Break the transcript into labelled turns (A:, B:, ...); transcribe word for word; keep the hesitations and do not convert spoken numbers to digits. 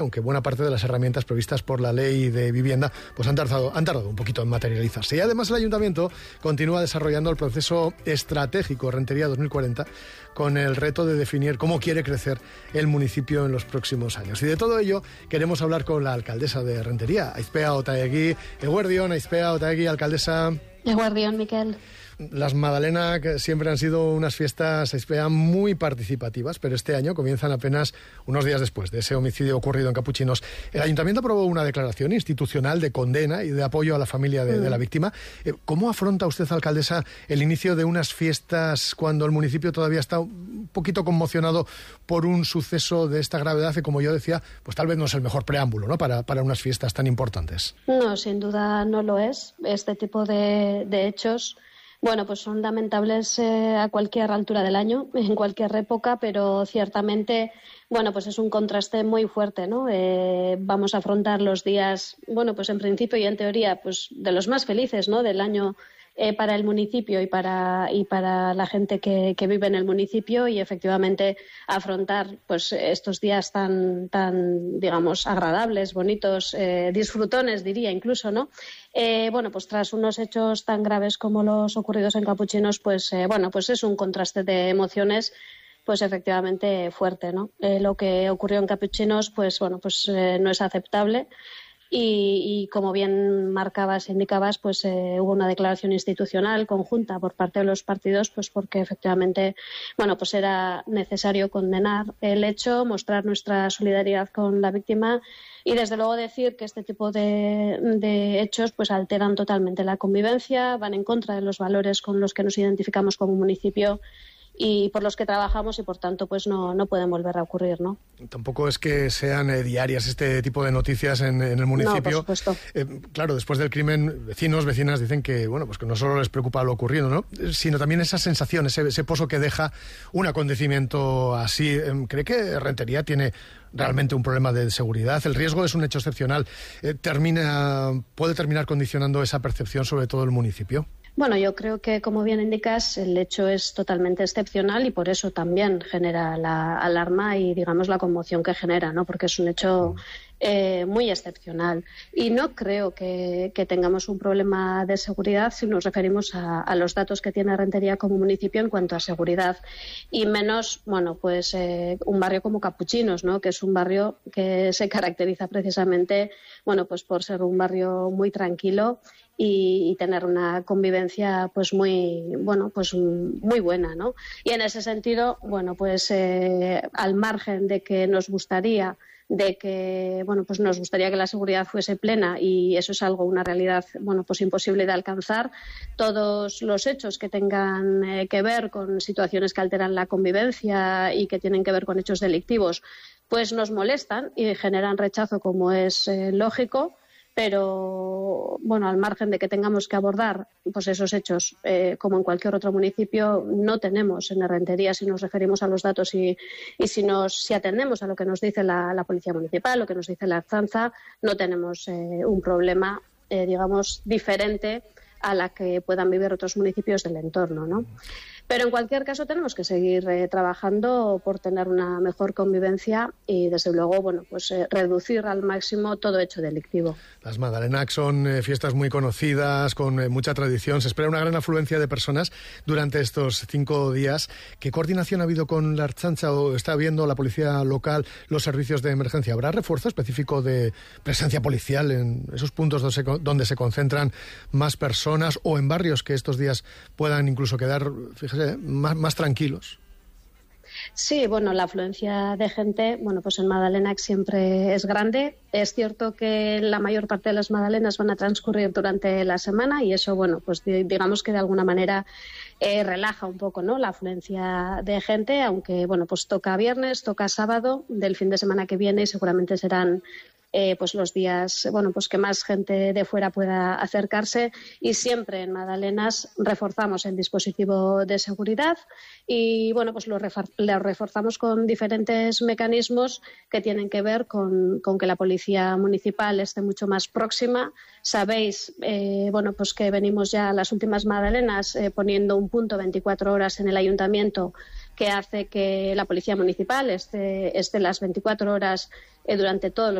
A: aunque buena parte de las herramientas previstas por la ley de vivienda pues han tardado, han tardado un poquito en materializarse. Y además el Ayuntamiento continúa desarrollando el proceso estratégico Rentería dos mil cuarenta con el reto de definir cómo quiere crecer el municipio en los próximos años. Y de todo ello queremos hablar con la alcaldesa de Rentería, Aizpea Otaegui. Eguerdión, Aizpea Otaegui, alcaldesa.
B: Eguerdión, Miquel.
A: Las Madalena que siempre han sido unas fiestas, Aizpea, muy participativas, pero este año comienzan apenas unos días después de ese homicidio ocurrido en Capuchinos. El Ayuntamiento aprobó una declaración institucional de condena y de apoyo a la familia de, mm. de la víctima. ¿Cómo afronta usted, alcaldesa, el inicio de unas fiestas cuando el municipio todavía está un poquito conmocionado por un suceso de esta gravedad y, como yo decía, pues tal vez no es el mejor preámbulo, ¿no?, para, para unas fiestas tan importantes?
B: No, sin duda no lo es. Este tipo de, de hechos... Bueno, pues son lamentables eh, a cualquier altura del año, en cualquier época, pero ciertamente, bueno, pues es un contraste muy fuerte, ¿no? Eh, vamos a afrontar los días, bueno, pues en principio y en teoría, pues de los más felices, ¿no?, del año eh, para el municipio y para y para la gente que, que vive en el municipio, y efectivamente afrontar pues estos días tan tan digamos agradables, bonitos, eh, disfrutones, diría incluso, ¿no? Eh, bueno, pues tras unos hechos tan graves como los ocurridos en Capuchinos, pues eh, bueno, pues es un contraste de emociones, pues efectivamente fuerte, ¿no? Eh, lo que ocurrió en Capuchinos, pues bueno, pues eh, no es aceptable. Y, y como bien marcabas e indicabas, pues eh, hubo una declaración institucional conjunta por parte de los partidos, pues porque efectivamente, bueno, pues era necesario condenar el hecho, mostrar nuestra solidaridad con la víctima y desde luego decir que este tipo de, de hechos pues alteran totalmente la convivencia, van en contra de los valores con los que nos identificamos como municipio y por los que trabajamos, y por tanto pues no, no pueden volver a ocurrir, ¿no?
A: Tampoco es que sean eh, diarias este tipo de noticias en, en el municipio.
B: No, por supuesto.
A: Eh, claro, después del crimen, vecinos, vecinas dicen que bueno, pues que no solo les preocupa lo ocurrido, ¿no?, sino también esa sensación, ese, ese pozo que deja un acontecimiento así. ¿Cree que Rentería tiene realmente un problema de seguridad? El riesgo es un hecho excepcional. Eh, termina, ¿Puede terminar condicionando esa percepción sobre todo el municipio?
B: Bueno, yo creo que, como bien indicas, el hecho es totalmente excepcional y por eso también genera la alarma y, digamos, la conmoción que genera, ¿no? Porque es un hecho eh, muy excepcional. Y no creo que, que tengamos un problema de seguridad si nos referimos a, a los datos que tiene Rentería como municipio en cuanto a seguridad. Y menos, bueno, pues eh, un barrio como Capuchinos, ¿no?, que es un barrio que se caracteriza precisamente, bueno, pues por ser un barrio muy tranquilo y, y tener una convivencia pues muy bueno pues muy buena, ¿no? Y en ese sentido, bueno, pues eh, al margen de que nos gustaría de que bueno pues nos gustaría que la seguridad fuese plena, y eso es algo, una realidad bueno pues imposible de alcanzar, todos los hechos que tengan eh, que ver con situaciones que alteran la convivencia y que tienen que ver con hechos delictivos pues nos molestan y generan rechazo, como es eh, lógico. Pero, bueno, al margen de que tengamos que abordar pues esos hechos, eh, como en cualquier otro municipio, no tenemos en Rentería, si nos referimos a los datos y, y si nos si atendemos a lo que nos dice la, la Policía Municipal, lo que nos dice la Ertzaintza, no tenemos eh, un problema, eh, digamos, diferente a la que puedan vivir otros municipios del entorno, ¿no? Pero en cualquier caso tenemos que seguir eh, trabajando por tener una mejor convivencia y, desde luego, bueno, pues eh, reducir al máximo todo hecho delictivo.
A: Las Madalenac son eh, fiestas muy conocidas, con eh, mucha tradición. Se espera una gran afluencia de personas durante estos cinco días. ¿Qué coordinación ha habido con la Ertzaintza o está habiendo la policía local, los servicios de emergencia? ¿Habrá refuerzo específico de presencia policial en esos puntos donde se, donde se concentran más personas o en barrios que estos días puedan incluso quedar, fíjese, Más, más tranquilos?
B: Sí, bueno, la afluencia de gente, bueno, pues en Madalenac siempre es grande. Es cierto que la mayor parte de las Madalenas van a transcurrir durante la semana y eso, bueno, pues digamos que de alguna manera eh, relaja un poco, ¿no?, la afluencia de gente, aunque, bueno, pues toca viernes, toca sábado del fin de semana que viene y seguramente serán Eh, pues los días bueno pues que más gente de fuera pueda acercarse, y siempre en Madalenas reforzamos el dispositivo de seguridad y bueno pues lo, refor- lo reforzamos con diferentes mecanismos que tienen que ver con, con que la policía municipal esté mucho más próxima. Sabéis eh, bueno pues que venimos ya a las últimas Madalenas eh, poniendo un punto veinticuatro horas en el ayuntamiento que hace que la Policía Municipal esté, esté las veinticuatro horas eh, durante todos los